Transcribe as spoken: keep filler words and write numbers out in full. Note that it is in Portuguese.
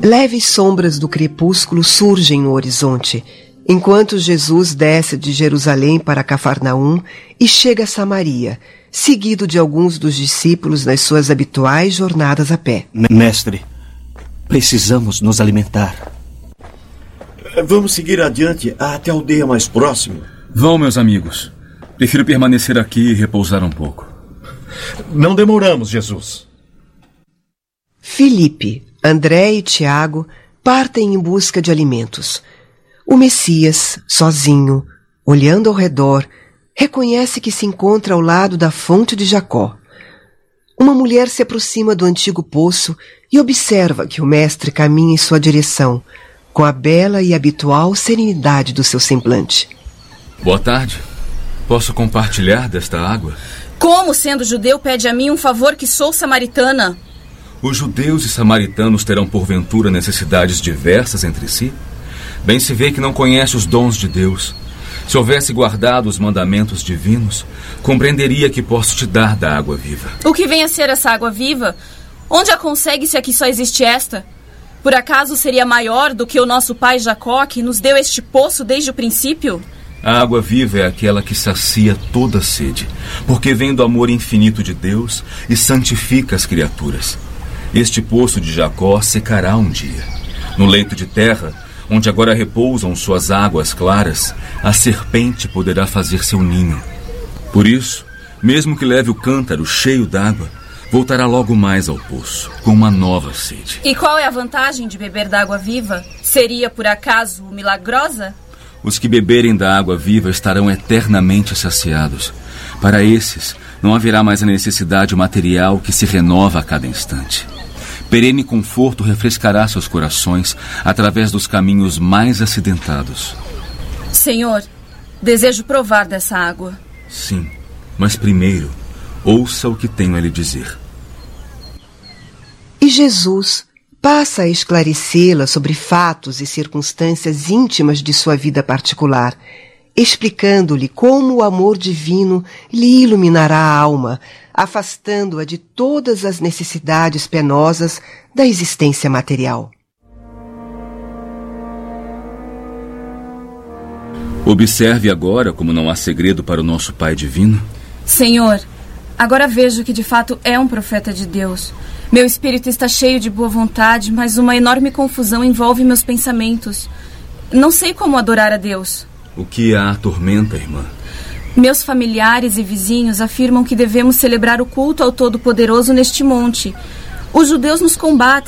Leves sombras do crepúsculo surgem no horizonte, enquanto Jesus desce de Jerusalém para Cafarnaum e chega a Samaria, seguido de alguns dos discípulos nas suas habituais jornadas a pé. Mestre, precisamos nos alimentar. Vamos seguir adiante até a aldeia mais próxima. Vão, meus amigos. Prefiro permanecer aqui e repousar um pouco. Não demoramos, Jesus. Filipe, André e Tiago partem em busca de alimentos. O Messias, sozinho, olhando ao redor, reconhece que se encontra ao lado da fonte de Jacó. Uma mulher se aproxima do antigo poço e observa que o mestre caminha em sua direção, com a bela e habitual serenidade do seu semblante. Boa tarde. Posso compartilhar desta água? Como, sendo judeu, pede a mim um favor que sou samaritana? Os judeus e samaritanos terão porventura necessidades diversas entre si? Bem se vê que não conhece os dons de Deus. Se houvesse guardado os mandamentos divinos, compreenderia que posso te dar da água viva. O que vem a ser essa água viva? Onde a consegue se aqui só existe esta? Por acaso seria maior do que o nosso pai Jacó, que nos deu este poço desde o princípio? A água viva é aquela que sacia toda sede, porque vem do amor infinito de Deus e santifica as criaturas. Este poço de Jacó secará um dia. No leito de terra, onde agora repousam suas águas claras, a serpente poderá fazer seu ninho. Por isso, mesmo que leve o cântaro cheio d'água, voltará logo mais ao poço, com uma nova sede. E qual é a vantagem de beber da água viva? Seria, por acaso, milagrosa? Os que beberem da água viva estarão eternamente saciados. Para esses, não haverá mais a necessidade material que se renova a cada instante. Perene conforto refrescará seus corações através dos caminhos mais acidentados. Senhor, desejo provar dessa água. Sim, mas primeiro, ouça o que tenho a lhe dizer. E Jesus passa a esclarecê-la sobre fatos e circunstâncias íntimas de sua vida particular, explicando-lhe como o amor divino lhe iluminará a alma, afastando-a de todas as necessidades penosas da existência material. Observe agora como não há segredo para o nosso Pai Divino. Senhor, agora vejo que de fato é um profeta de Deus. Meu espírito está cheio de boa vontade, mas uma enorme confusão envolve meus pensamentos. Não sei como adorar a Deus. O que a atormenta, irmã? Meus familiares e vizinhos afirmam que devemos celebrar o culto ao Todo-Poderoso neste monte. Os judeus nos combatem